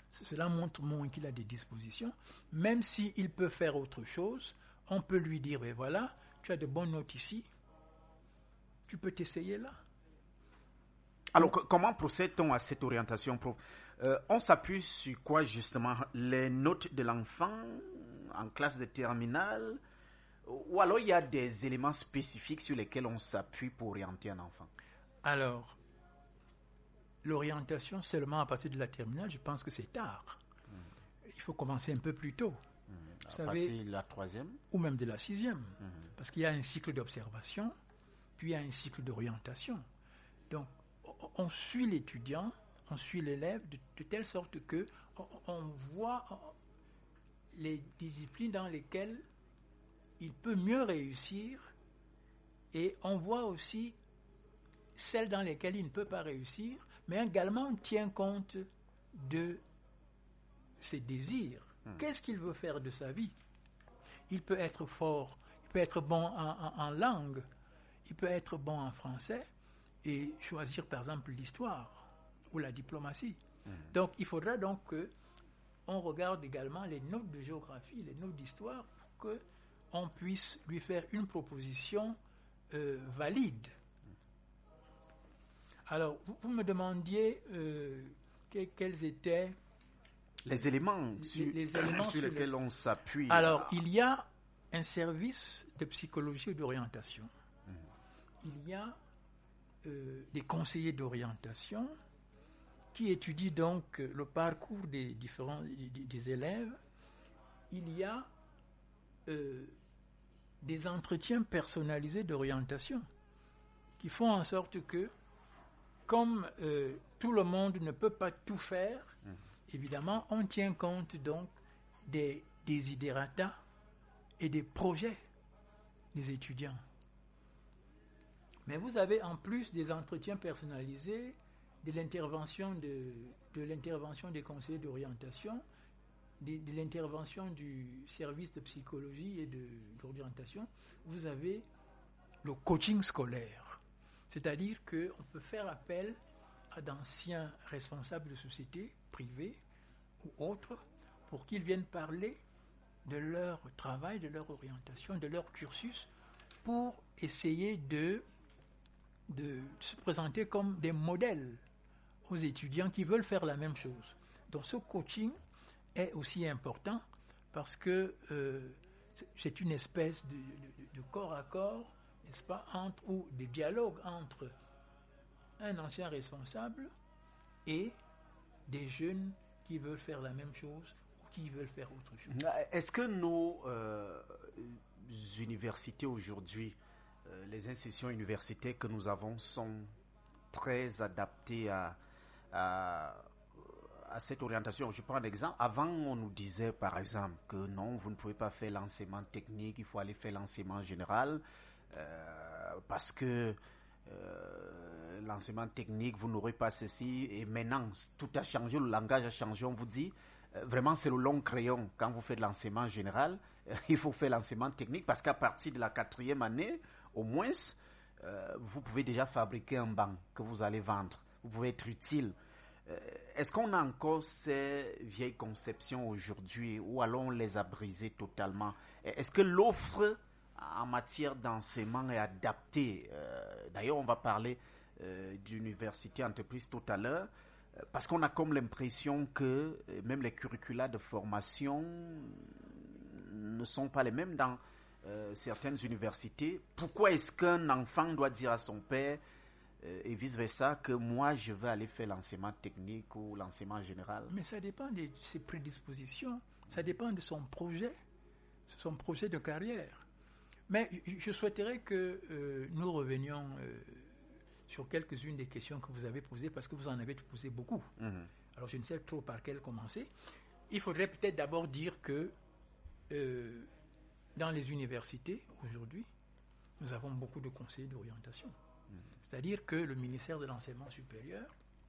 cela montre moins qu'il a des dispositions. Même s'il peut faire autre chose, on peut lui dire, ben voilà, tu as de bonnes notes ici, tu peux t'essayer là. Alors, comment procède-t-on à cette orientation, prof? On s'appuie sur quoi, justement? Les notes de l'enfant en classe de terminale? Ou alors, il y a des éléments spécifiques sur lesquels on s'appuie pour orienter un enfant? Alors, l'orientation seulement à partir de la terminale, je pense que c'est tard. Il faut commencer un peu plus tôt. À partir de la 3e? Ou même de la 6e. Parce qu'il y a un cycle d'observation, puis il y a un cycle d'orientation. Donc, on suit l'étudiant, on suit l'élève de telle sorte que on voit les disciplines dans lesquelles il peut mieux réussir et on voit aussi celles dans lesquelles il ne peut pas réussir, mais également on tient compte de ses désirs. Qu'est-ce qu'il veut faire de sa vie? Il peut être fort, il peut être bon en langue, il peut être bon en français et choisir par exemple l'histoire ou la diplomatie. Donc il faudra donc qu'on regarde également les notes de géographie, les notes d'histoire pour qu'on puisse lui faire une proposition valide. Alors, vous me demandiez quels étaient les éléments sur lesquels on s'appuie. Alors, il y a un service de psychologie et d'orientation. Il y a des conseillers d'orientation qui étudient donc le parcours des élèves. Il y a des entretiens personnalisés d'orientation qui font en sorte que, comme tout le monde ne peut pas tout faire, évidemment, on tient compte donc des desiderata et des projets des étudiants. Mais vous avez en plus des entretiens personnalisés, de l'intervention des conseillers d'orientation, de l'intervention du service de psychologie et d'orientation. Vous avez le coaching scolaire. C'est-à-dire qu'on peut faire appel à d'anciens responsables de sociétés privées ou autres pour qu'ils viennent parler de leur travail, de leur orientation, de leur cursus pour essayer de se présenter comme des modèles aux étudiants qui veulent faire la même chose. Donc ce coaching est aussi important parce que c'est une espèce de corps à corps, n'est-ce pas, ou des dialogues entre un ancien responsable et des jeunes qui veulent faire la même chose ou qui veulent faire autre chose. Est-ce que nos universités aujourd'hui, les institutions universitaires que nous avons sont très adaptées à cette orientation? Je prends un exemple. Avant, on nous disait par exemple que non, vous ne pouvez pas faire l'enseignement technique, il faut aller faire l'enseignement général parce que l'enseignement technique, vous n'aurez pas ceci. Et maintenant, tout a changé, le langage a changé. On vous dit, vraiment, c'est le long crayon. Quand vous faites l'enseignement général, il faut faire l'enseignement technique parce qu'à partir de la 4e année, au moins, vous pouvez déjà fabriquer un banc que vous allez vendre. Vous pouvez être utile. Est-ce qu'on a encore ces vieilles conceptions aujourd'hui ou alors on les a brisées totalement? Est-ce que l'offre en matière d'enseignement est adaptée? D'ailleurs, on va parler d'université entreprise tout à l'heure, parce qu'on a comme l'impression que même les curricula de formation ne sont pas les mêmes dans certaines universités. Pourquoi est-ce qu'un enfant doit dire à son père et vice-versa que moi je vais aller faire l'enseignement technique ou l'enseignement général? Mais ça dépend de ses prédispositions, ça dépend de son projet de carrière. Mais je souhaiterais que nous revenions sur quelques-unes des questions que vous avez posées, parce que vous en avez posé beaucoup. Alors je ne sais trop par quelle commencer. Il faudrait peut-être d'abord dire que dans les universités, aujourd'hui, nous avons beaucoup de conseillers d'orientation. C'est-à-dire que le ministère de l'Enseignement supérieur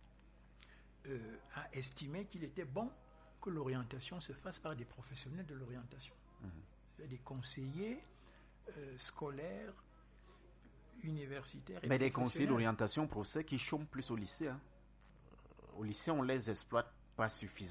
a estimé qu'il était bon que l'orientation se fasse par des professionnels de l'orientation. Des conseillers scolaires, universitaires. Mais des conseillers d'orientation, pour ceux qui chôment plus au lycée. Au lycée, on les exploite pas suffisamment.